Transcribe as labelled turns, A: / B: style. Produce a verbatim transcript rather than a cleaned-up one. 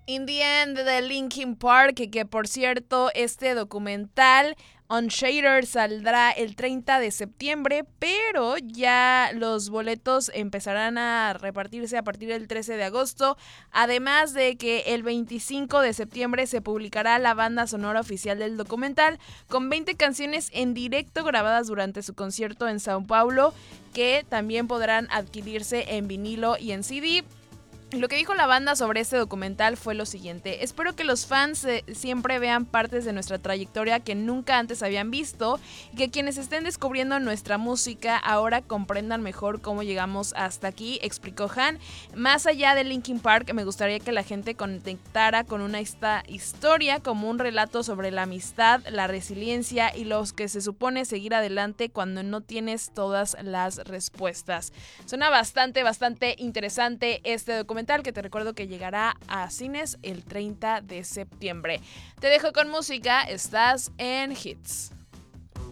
A: In the End de Linkin Park, que, que por cierto, este documental On Shader saldrá el treinta de septiembre, pero ya los boletos empezarán a repartirse a partir del trece de agosto, además de que el veinticinco de septiembre se publicará la banda sonora oficial del documental con veinte canciones en directo grabadas durante su concierto en Sao Paulo, que también podrán adquirirse en vinilo y en C D. Lo que dijo la banda sobre este documental fue lo siguiente: espero que los fans eh, siempre vean partes de nuestra trayectoria que nunca antes habían visto y que quienes estén descubriendo nuestra música ahora comprendan mejor cómo llegamos hasta aquí, explicó Han. Más allá de Linkin Park, me gustaría que la gente conectara con una esta historia como un relato sobre la amistad, la resiliencia y los que se supone seguir adelante cuando no tienes todas las respuestas. Suena bastante, bastante interesante este documental, que te recuerdo que llegará a cines el treinta de septiembre. Te dejo con música, estás en Hits.